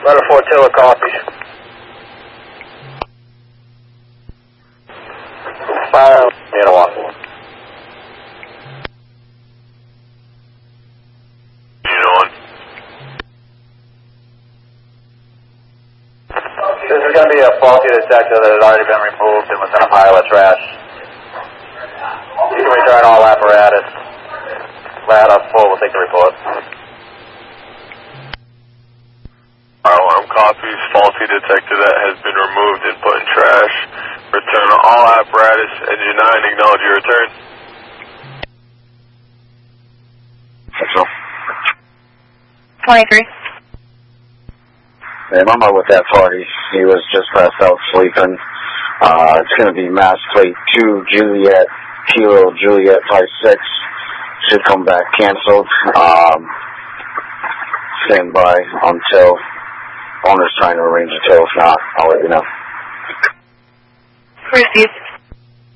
Letter 4 Taylor copies. Fire, Unit 1. This is going to be a faulty detector that has already been removed and was in a pile of trash. You can return all apparatus. Lab 4 will take the report. Alarm copies, faulty detector that has been removed and put in trash. Return all apparatus, engine 9, acknowledge your return. So. 23. Yeah, I'm out with that party. He was just passed out sleeping. It's going to be mass plate 2, Juliet, Kilo, Juliet, 56. Should come back canceled. Stand by until owner's trying to arrange a tow. If not, I'll let you know. Received.